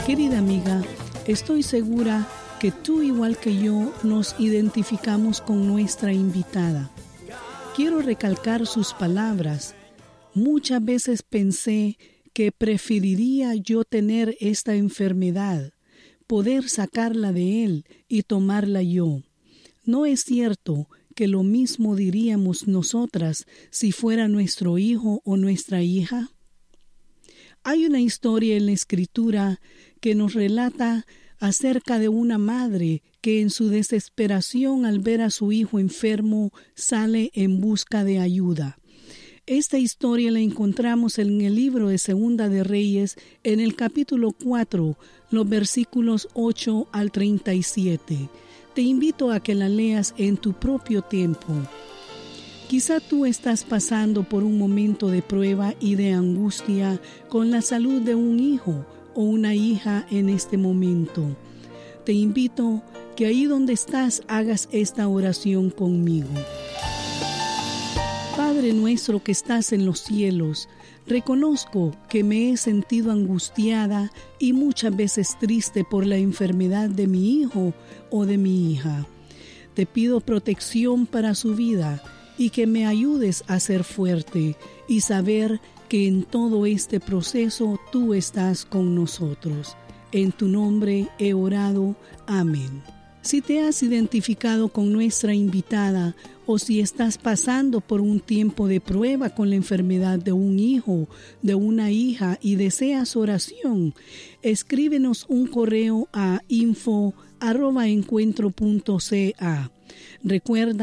Querida amiga, estoy segura que tú, igual que yo, nos identificamos con nuestra invitada. Quiero recalcar sus palabras. Muchas veces pensé que preferiría yo tener esta enfermedad, poder sacarla de él y tomarla yo. ¿No es cierto que lo mismo diríamos nosotras si fuera nuestro hijo o nuestra hija? Hay una historia en la Escritura que nos relata acerca de una madre que en su desesperación al ver a su hijo enfermo sale en busca de ayuda. Esta historia la encontramos en el libro de Segunda de Reyes, en el capítulo 4, los versículos 8 al 37. Te invito a que la leas en tu propio tiempo. Quizá tú estás pasando por un momento de prueba y de angustia con la salud de un hijo o una hija en este momento. Te invito que ahí donde estás hagas esta oración conmigo. Padre nuestro que estás en los cielos, reconozco que me he sentido angustiada y muchas veces triste por la enfermedad de mi hijo o de mi hija. Te pido protección para su vida y que me ayudes a ser fuerte y saber que en todo este proceso tú estás con nosotros. En tu nombre he orado. Amén. Si te has identificado con nuestra invitada o si estás pasando por un tiempo de prueba con la enfermedad de un hijo, de una hija y deseas oración, escríbenos un correo a info@encuentro.ca. Recuerda